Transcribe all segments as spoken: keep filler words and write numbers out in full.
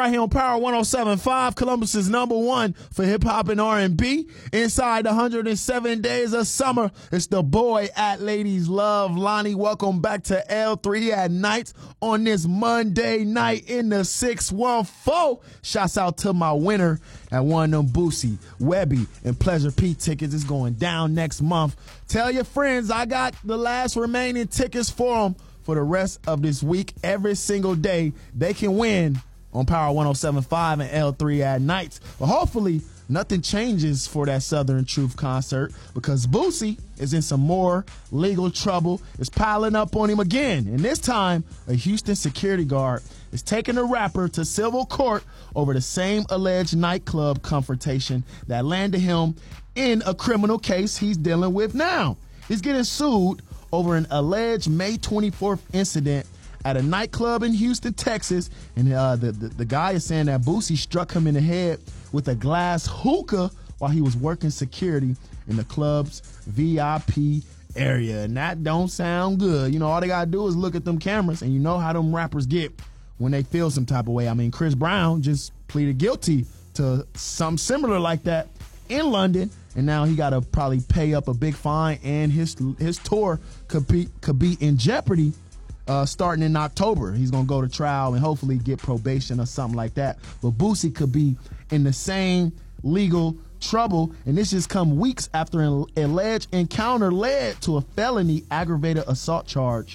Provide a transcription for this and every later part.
right here on Power one oh seven point five, Columbus's number one for hip-hop and R and B. Inside the one hundred seven days of summer, it's the boy at Ladies Love, Lonnie. Welcome back to L three at Night on this Monday night in the six one four. Shouts out to my winner at one of them Boosie, Webby, and Pleasure P tickets. It's going down next month. Tell your friends I got the last remaining tickets for them for the rest of this week. Every single day they can win on Power one oh seven point five and L three at Night. But hopefully nothing changes for that Southern Truth concert, because Boosie is in some more legal trouble. It's piling up on him again. And this time, a Houston security guard is taking the rapper to civil court over the same alleged nightclub confrontation that landed him in a criminal case he's dealing with now. He's getting sued over an alleged May twenty-fourth incident at a nightclub in Houston, Texas. And uh, the, the, the guy is saying that Boosie struck him in the head with a glass hookah while he was working security in the club's V I P area. And that don't sound good. You know, all they got to do is look at them cameras, and you know how them rappers get when they feel some type of way. I mean, Chris Brown just pleaded guilty to something similar like that in London, and now he got to probably pay up a big fine, and his his tour could be, could be in jeopardy uh, starting in October. He's going to go to trial and hopefully get probation or something like that. But Boosie could be in the same legal trouble, and this just come weeks after an alleged encounter led to a felony aggravated assault charge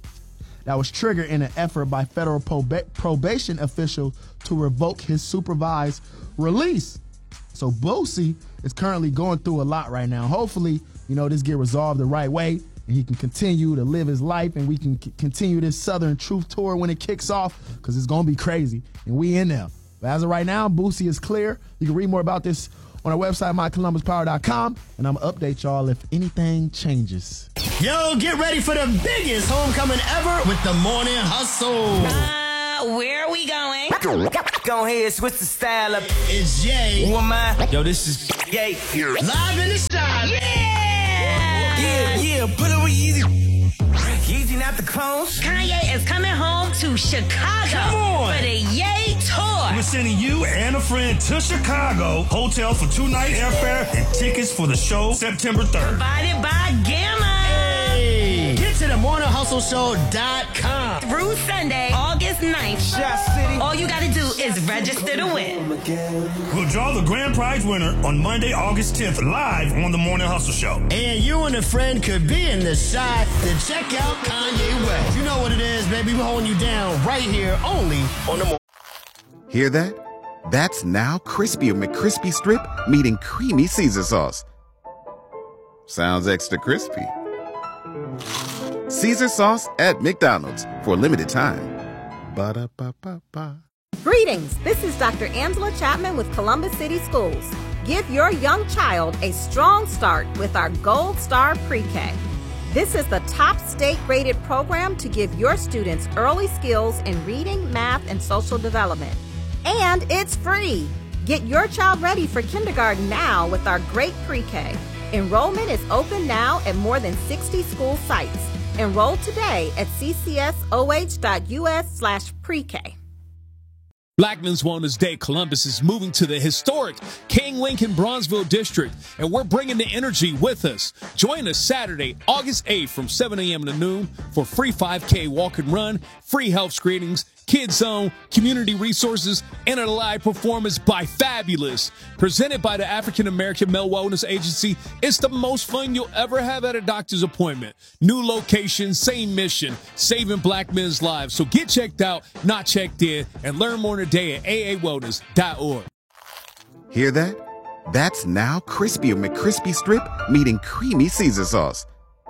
that was triggered in an effort by federal proba- probation officials to revoke his supervised release. So Boosie is currently going through a lot right now. Hopefully, you know, this get resolved the right way, and he can continue to live his life, and we can c- continue this Southern Truth tour when it kicks off, because it's going to be crazy, and we in there. But as of right now, Boosie is clear. You can read more about this on our website, my columbus power dot com, and I'm going to update y'all if anything changes. Yo, get ready for the biggest homecoming ever with the Morning Hustle. Uh, where are we going? Go ahead, switch the style up. It's Jay. Who am I? Yo, this is Yay. live in the shot. Yeah! Yeah, yeah, put it with Yeezy. Yeezy, not the clones. Kanye is coming home to Chicago Come on. for the Yay Tour. We're sending you and a friend to Chicago. Hotel for two nights, airfare, and tickets for the show September third. Provided by Gamma. Hey, get to the morning hustle show dot com. Through Sunday, August ninth. Shot City. All you gotta do is register to win. We'll draw the grand prize winner on Monday, August tenth, live on the Morning Hustle Show. And you and a friend could be in the shot to check out Kanye West. You know what it is, baby. We're holding you down right here only on the morning. Hear that? That's now Crispy McCrispy Strip meeting Creamy Caesar Sauce. Sounds extra crispy. Caesar Sauce at McDonald's for a limited time. Ba-da-ba-ba-ba. Greetings, this is Doctor Angela Chapman with Columbus City Schools. Give your young child a strong start with our Gold Star Pre-K. This is the top state-rated program to give your students early skills in reading, math, and social development. And it's free. Get your child ready for kindergarten now with our great Pre-K. Enrollment is open now at more than sixty school sites. Enroll today at ccsoh.us slash pre-K. Black Men's Wellness Day Columbus is moving to the historic King Lincoln Bronzeville District, and we're bringing the energy with us. Join us Saturday, August eighth from seven a.m. to noon for free five K walk and run, free health screenings, Kids Zone, community resources, and a live performance by Fabulous. Presented by the African American Male Wellness Agency, it's the most fun you'll ever have at a doctor's appointment. New location, same mission, saving black men's lives. So get checked out, not checked in, and learn more today at a a wellness dot org. Hear that? That's now Crispy McCrispy Strip meeting Creamy Caesar Sauce.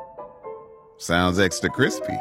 Sounds extra crispy.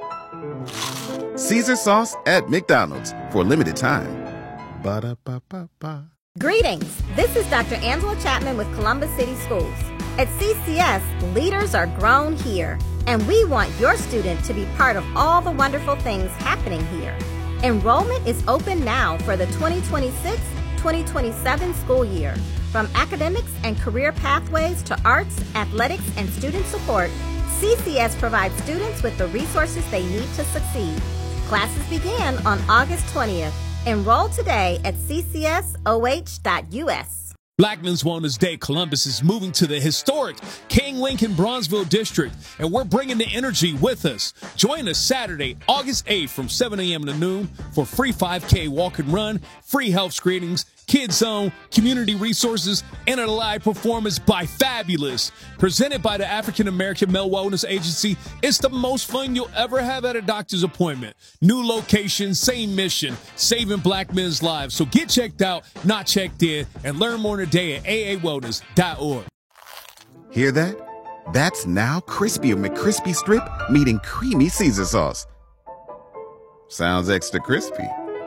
Caesar Sauce at McDonald's for a limited time. Ba-da-ba-ba-ba. Greetings, this is Doctor Angela Chapman with Columbus City Schools. At C C S, leaders are grown here, and we want your student to be part of all the wonderful things happening here. Enrollment is open now for the twenty twenty-six twenty twenty-seven school year. From academics and career pathways to arts, athletics, and student support, C C S provides students with the resources they need to succeed. Classes begin on August twentieth. Enroll today at c c s o h dot u s. Blackmen's Wellness Day Columbus is moving to the historic King Lincoln Bronzeville District, and we're bringing the energy with us. Join us Saturday, August eighth from seven a.m. to noon for free five K walk and run, free health screenings, Kids Zone, community resources, and a live performance by Fabulous. Presented by the African American Male Wellness Agency, it's the most fun you'll ever have at a doctor's appointment. New location, same mission, saving black men's lives. So get checked out, not checked in, and learn more today at a a wellness dot org. Hear that? That's now Crispy McCrispy Strip meeting Creamy Caesar Sauce. Sounds extra crispy.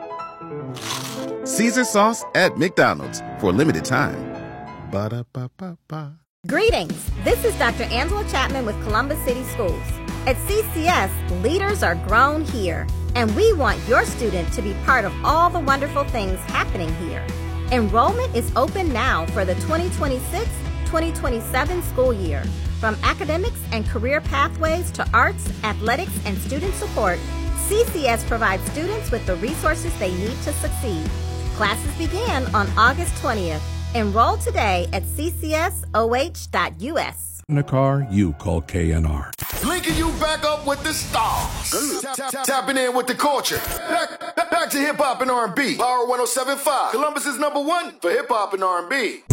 Caesar Sauce at McDonald's for a limited time. Ba-da-ba-ba-ba. Greetings. This is Doctor Angela Chapman with Columbus City Schools. At C C S, leaders are grown here, and we want your student to be part of all the wonderful things happening here. Enrollment is open now for the twenty twenty-six twenty twenty-seven school year. From academics and career pathways to arts, athletics, and student support, C C S provides students with the resources they need to succeed. Classes begin on August twentieth. Enroll today at c c s o h dot u s. In a car, you call K N R. Linking you back up with the stars. Tap, tap, tap, tapping in with the culture. Back, back, back to hip hop and R and B. Power one oh seven point five. Columbus's number one for hip hop and R and B.